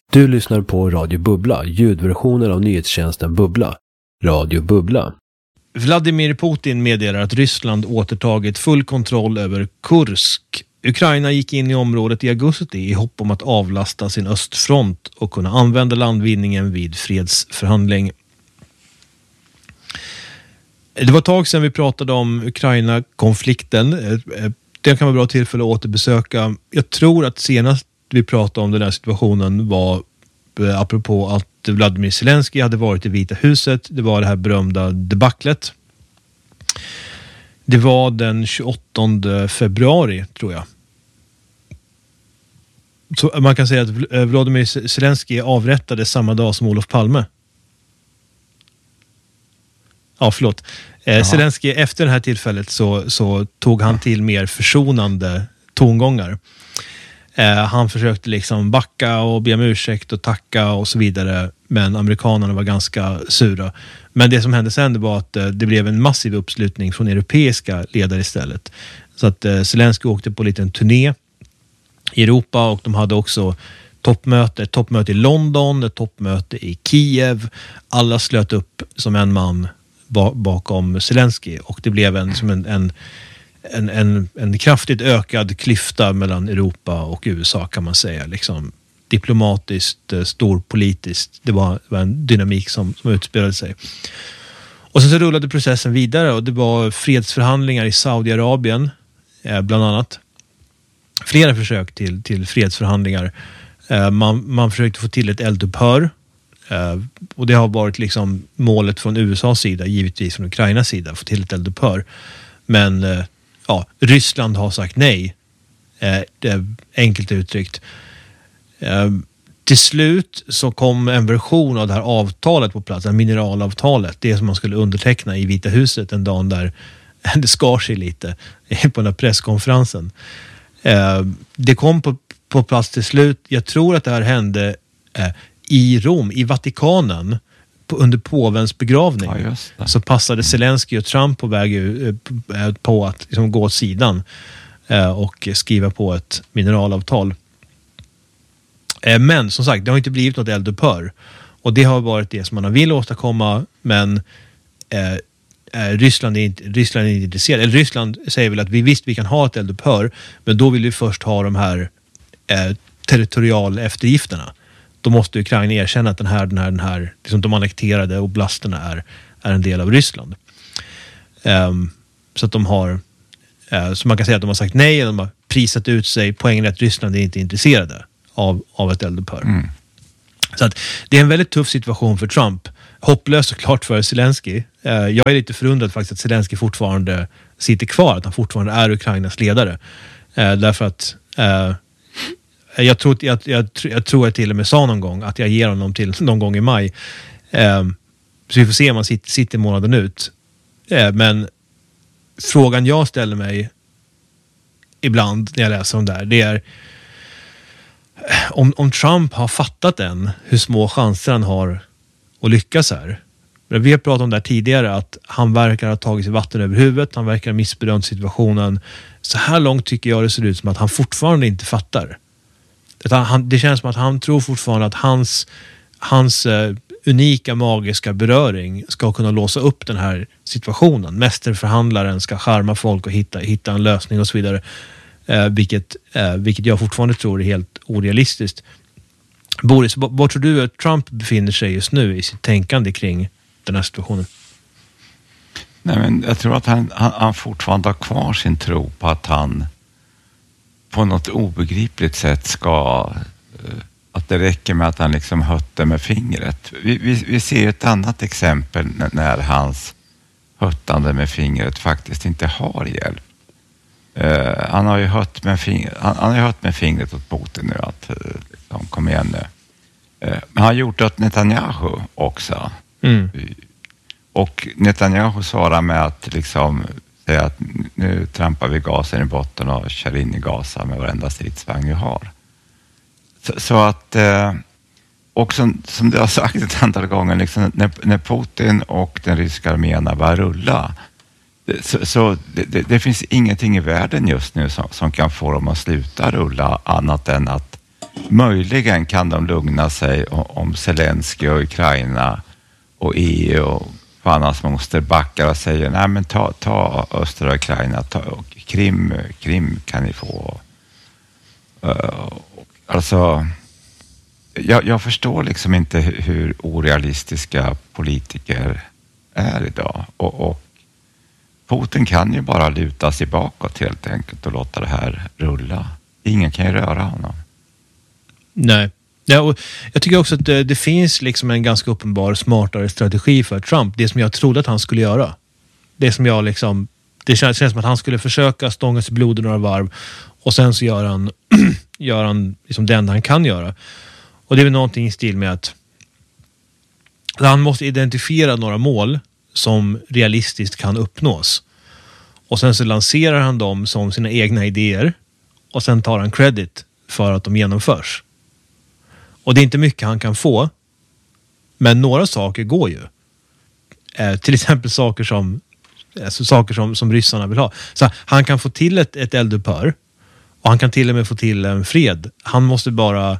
Du lyssnar på Radio Bubbla, ljudversionen av nyhetstjänsten Bubbla. Radio Bubbla. Vladimir Putin meddelar att Ryssland återtagit full kontroll över Kursk. Ukraina gick in i området i augusti i hopp om att avlasta sin östfront och kunna använda landvinningen vid fredsförhandling. Det var ett tag sedan vi pratade om Ukraina-konflikten. Det kan vara bra tillfälle att återbesöka. Jag tror att senast vi pratade om den här situationen var apropå att Vladimir Zelensky hade varit i Vita huset. Det var det här berömda debaclet. Det var den 28 februari, tror jag. Så man kan säga att Vladimir Zelensky avrättade samma dag som Olof Palme. Ja, förlåt. Zelensky efter det här tillfället så tog han till mer försonande tongångar. Han försökte liksom backa och be om ursäkt och tacka och så vidare, men amerikanerna var ganska sura. Men det som hände sen var att det blev en massiv uppslutning från europeiska ledare istället. Så att Zelensky åkte på en liten turné i Europa och de hade också ett toppmöte i London, ett toppmöte i Kiev. Alla slöt upp som en man bakom Zelensky och det blev en kraftigt ökad klyfta mellan Europa och USA, kan man säga. Liksom diplomatiskt, storpolitiskt. Det var en dynamik som utspelade sig. Och sen så rullade processen vidare och det var fredsförhandlingar i Saudiarabien bland annat. Flera försök till fredsförhandlingar. Man försökte få till ett eldupphör. Och det har varit liksom målet från USAs sida, givetvis från Ukrainas sida, få till ett eldupphör. Men Ryssland har sagt nej. Det är enkelt uttryckt. Till slut så kom en version av det här avtalet på plats, mineralavtalet, det som man skulle underteckna i Vita huset en dag där det skar sig lite på den här presskonferensen. Det kom på plats till slut. Jag tror att det här hände i Rom, i Vatikanen, under påvens begravning. Ja, så passade Zelensky och Trump på väg på att liksom gå åt sidan och skriva på ett mineralavtal. Men som sagt, det har inte blivit något eldupphör. Och det har varit det som man vill åstadkomma, men Ryssland är inte intresserad. Eller Ryssland säger väl att vi kan ha ett eldupphör, men då vill vi först ha de här territoriala eftergifterna. Då måste Ukraina erkänna att den här liksom de annekterade oblasterna är en del av Ryssland. Så att de har så man kan säga att de har sagt nej, de har prisat ut sig. Poängen är att Ryssland är inte intresserade av ett eldupphör. Så att det är en väldigt tuff situation för Trump. Hopplöst såklart för Zelensky. Jag är lite förundrad faktiskt att Zelensky fortfarande sitter kvar, att han fortfarande är Ukrainas ledare. Därför att jag tror jag till och med sa någon gång att jag ger honom till någon gång i maj. Så vi får se om han sitter månaden ut. Men frågan jag ställer mig ibland när jag läser om det är om Trump har fattat än hur små chanser han har att lyckas här. Vi har pratat om det här tidigare, att han verkar ha tagit sig vatten över huvudet. Han verkar ha missbedömt situationen. Så här långt tycker jag det ser ut som att han fortfarande inte fattar. Det känns som att han tror fortfarande att hans unika magiska beröring ska kunna låsa upp den här situationen. Mästerförhandlaren ska charma folk och hitta en lösning och så vidare. Vilket jag fortfarande tror är helt orealistiskt. Boris, var tror du att Trump befinner sig just nu i sitt tänkande kring den här situationen? Nej, men jag tror att han fortfarande har kvar sin tro på att han på något obegripligt sätt att det räcker med att han liksom hötter med fingret. Vi ser ett annat exempel när hans höttande med fingret faktiskt inte har hjälp. Han har ju hött med fingret åt Putin nu att liksom, kom igen nu. Men han har gjort åt Netanyahu också. Och Netanyahu svarar med att liksom säga att nu trampar vi gasen i botten och kör in i Gaza med varenda stridsvagn vi har. Så att och som det har sagt ett antal gånger liksom, när Putin och den ryska armén börjar rulla, så det finns ingenting i världen just nu som kan få dem att sluta rulla annat än att möjligen kan de lugna sig om Zelensky och Ukraina och EU och fan som måste backa och säger nej men ta östra Ukraina, Krim kan ni få. Alltså jag förstår liksom inte hur orealistiska politiker är idag och Putin kan ju bara luta sig bakåt helt enkelt och låta det här rulla. Ingen kan ju röra honom. Nej. Ja, och jag tycker också att det finns liksom en ganska uppenbar smartare strategi för Trump. Det som jag trodde att han skulle göra. Det som jag liksom... Det känns som att han skulle försöka stånga sig blodet några varv och sen så gör han liksom det enda han kan göra. Och det är väl någonting i stil med att han måste identifiera några mål som realistiskt kan uppnås. Och sen så lanserar han dem som sina egna idéer och sen tar han credit för att de genomförs. Och det är inte mycket han kan få, men några saker går ju. Till exempel saker som ryssarna vill ha. Så han kan få till ett eldupphör och han kan till och med få till en fred. Han måste bara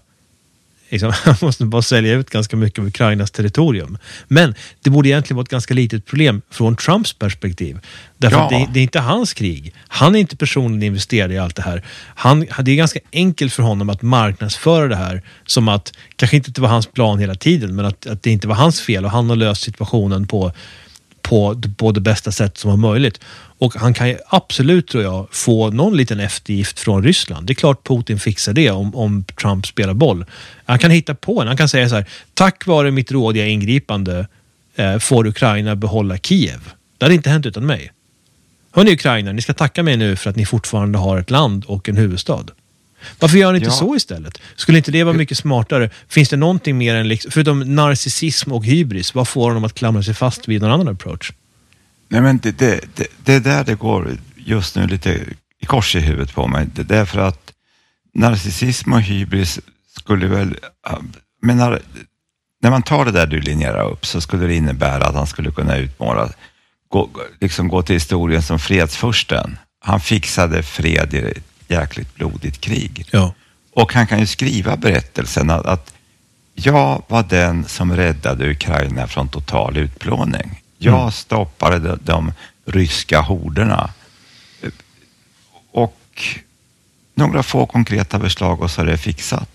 sälja ut ganska mycket av Ukrainas territorium. Men det borde egentligen vara ett ganska litet problem från Trumps perspektiv. Därför att det är inte hans krig. Han är inte personen investerad i allt det här. Det är ganska enkelt för honom att marknadsföra det här som att, kanske inte det var hans plan hela tiden, men att det inte var hans fel och han har löst situationen på det bästa sätt som var möjligt. Och han kan ju absolut, tror jag, få någon liten eftergift från Ryssland. Det är klart Putin fixar det om Trump spelar boll. Han kan hitta på han kan säga så här: tack vare mitt rådiga ingripande får Ukraina behålla Kiev. Det hade inte hänt utan mig. Hörrni Ukraina, ni ska tacka mig nu för att ni fortfarande har ett land och en huvudstad. Varför gör ni inte så istället? Skulle inte det vara mycket smartare? Finns det någonting mer än förutom narcissism och hybris, vad får honom att klamra sig fast vid någon annan approach? Nej men det där det går just nu lite i kors i huvudet på mig. Det är för att narcissism och hybris skulle väl... När man tar det där du linjerar upp så skulle det innebära att han skulle kunna utmåla, gå till historien som fredsfursten. Han fixade fred i ett jäkligt blodigt krig. Ja. Och han kan ju skriva berättelsen att jag var den som räddade Ukraina från total utplåning. Jag stoppade de ryska horderna. Och några få konkreta förslag och så är det fixat.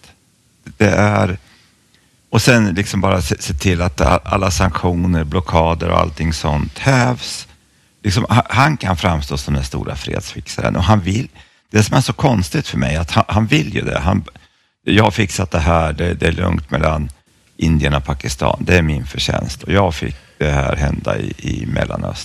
Och sen liksom bara se till att alla sanktioner, blockader och allting sånt hävs. Liksom, han kan framstå som den stora fredsfixaren och han vill. Det som är så konstigt för mig är att han vill ju det. Jag har fixat det här, det är lugnt mellan Indien och Pakistan. Det är min förtjänst och jag fick det här hända i Mellanöstern.